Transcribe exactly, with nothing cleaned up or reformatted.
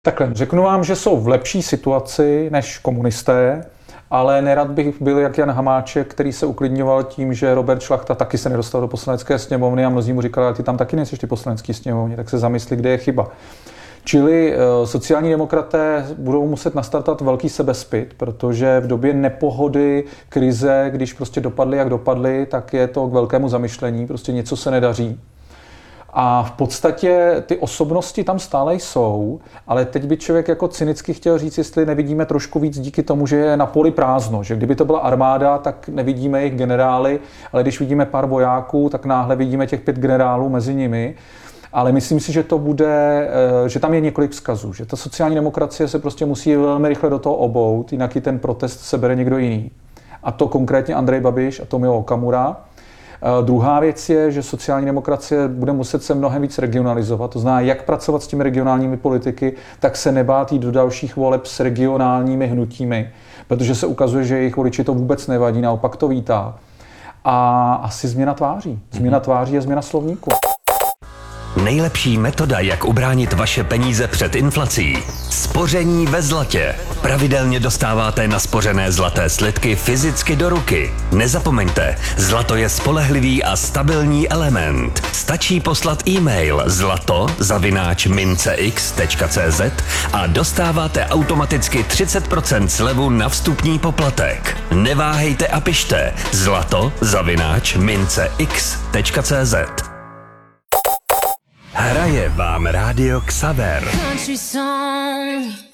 Takhle, řeknu vám, že jsou v lepší situaci než komunisté, ale nerad bych byl jak Jan Hamáček, který se uklidňoval tím, že Robert Šlachta taky se nedostal do poslanecké sněmovny a mnozí mu říkali, ale ty tam taky nejseš ty poslanecké sněmovně, tak se zamysli, kde je chyba. Čili uh, sociální demokraté budou muset nastartovat velký sebezpyt, protože v době nepohody, krize, když prostě dopadly, jak dopadly, tak je to k velkému zamyšlení, prostě něco se nedaří. A v podstatě ty osobnosti tam stále jsou, ale teď by člověk jako cynicky chtěl říct, jestli nevidíme trošku víc díky tomu, že je na poli prázdno, že kdyby to byla armáda, tak nevidíme jejich generály, ale když vidíme pár vojáků, tak náhle vidíme těch pět generálů mezi nimi. Ale myslím si, že to bude, že tam je několik vzkazů, že ta sociální demokracie se prostě musí velmi rychle do toho obout, jinak i ten protest sebere někdo jiný. A to konkrétně Andrej Babiš a Tomio Okamura. Druhá věc je, že sociální demokracie bude muset se mnohem víc regionalizovat, to znamená, jak pracovat s těmi regionálními politiky, tak se nebát jít do dalších voleb s regionálními hnutími, protože se ukazuje, že jejich voliči to vůbec nevadí, naopak to vítá. A asi změna tváří. Změna tváří je změna slovníku. Nejlepší metoda, jak ubránit vaše peníze před inflací. Spoření ve zlatě. Pravidelně dostáváte naspořené zlaté slitky fyzicky do ruky. Nezapomeňte, zlato je spolehlivý a stabilní element. Stačí poslat e-mail zlato zavináč mincex tečka cz a dostáváte automaticky třicet procent slevu na vstupní poplatek. Neváhejte a pište zlato zavináč mincex tečka cz. Hraje vám Rádio Xaver. Country song.